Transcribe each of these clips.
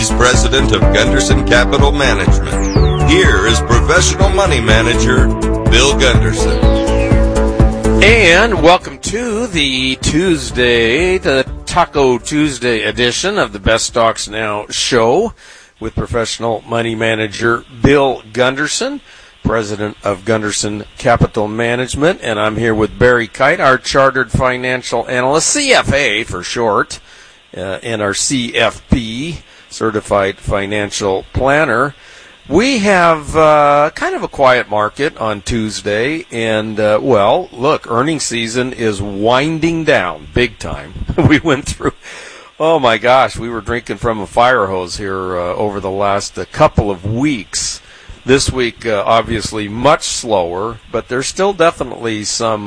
He's president of Gunderson Capital Management. Here is professional money manager Bill Gunderson. And welcome to the Taco Tuesday edition of the Best Stocks Now show with professional money manager Bill Gunderson, president of Gunderson Capital Management. And I'm here with Barry Kite, our chartered financial analyst, CFA for short, and our CFP, certified financial planner. We have kind of a quiet market on Tuesday, and, look, earnings season is winding down big time. We went through, oh my gosh, we were drinking from a fire hose here over the last couple of weeks. This week, obviously, much slower, but there's still definitely some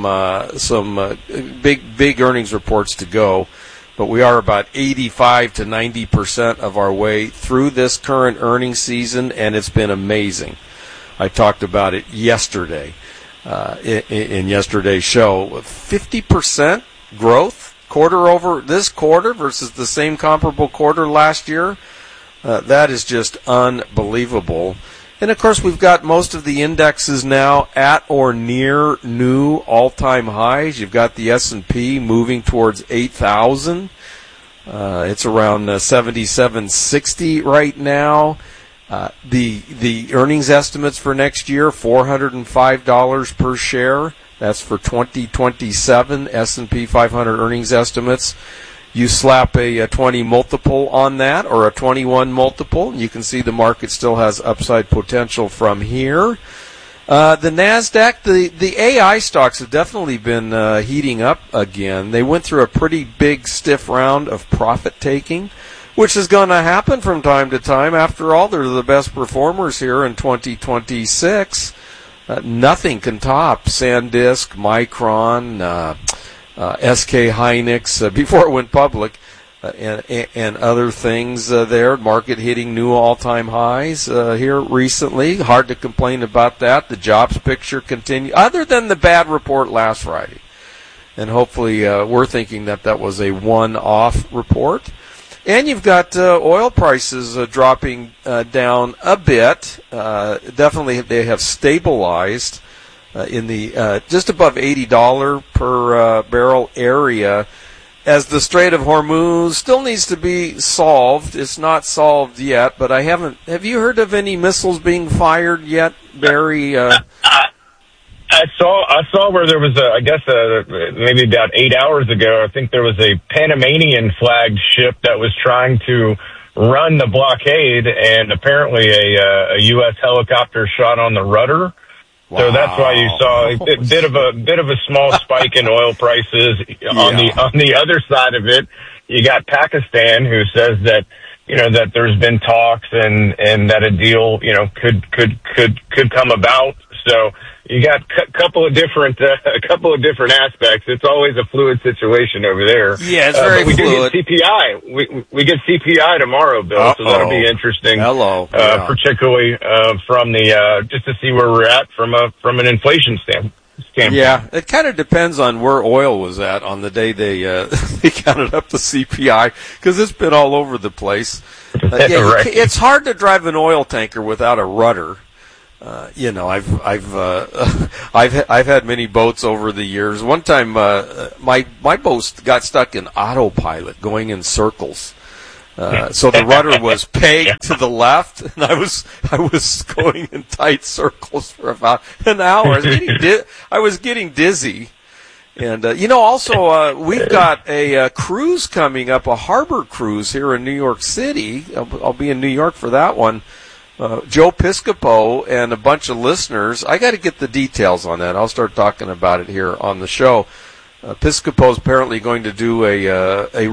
big earnings reports to go. But we are about 85 to 90% of our way through this current earnings season, and it's been amazing. I talked about it yesterday in yesterday's show. 50% growth quarter over this quarter versus the same comparable quarter last year. That is just unbelievable. And, of course, we've got most of the indexes now at or near new all-time highs. You've got the S&P moving towards 8,000. It's around 7760 right now. The earnings estimates for next year, $405 per share. That's for 2027 S&P 500 earnings estimates. You slap a 20 multiple on that, or a 21 multiple, and you can see the market still has upside potential from here. The NASDAQ, the AI stocks have definitely been heating up again. They went through a pretty big, stiff round of profit-taking, which is going to happen from time to time. After all, they're the best performers here in 2026. Nothing can top SanDisk, Micron, SK Hynix before it went public, and other things there. Market hitting new all-time highs here recently. Hard to complain about that. The jobs picture continue, other than the bad report last Friday. And hopefully we're thinking that was a one-off report. And you've got oil prices dropping down a bit. Definitely they have stabilized in the just above $80 per barrel area, as the Strait of Hormuz still needs to be solved. It's not solved yet, but have you heard of any missiles being fired yet, Barry? I saw where there was maybe about 8 hours ago, I think there was a Panamanian flagged ship that was trying to run the blockade, and apparently a U.S. helicopter shot on the rudder. Wow. So that's why you saw a bit of a small spike in oil prices. Yeah. On the other side of it, you got Pakistan, who says that that there's been talks and that a deal could come about. So you got a couple of different aspects. It's always a fluid situation over there. Yeah, it's very fluid. We do get CPI. We get CPI tomorrow, Bill. So that'll be interesting. Hello. Particularly from the just to see where we're at from an inflation standpoint. Yeah, it kind of depends on where oil was at on the day they counted up the CPI, because it's been all over the place. Right. It's hard to drive an oil tanker without a rudder. I've had many boats over the years. One time, my boat got stuck in autopilot, going in circles. So the rudder was pegged to the left, and I was going in tight circles for about an hour. I was getting dizzy. And, also, we've got a cruise coming up, a harbor cruise here in New York City. I'll be in New York for that one. Joe Piscopo and a bunch of listeners. I got to get the details on that. I'll start talking about it here on the show. Piscopo's apparently going to do a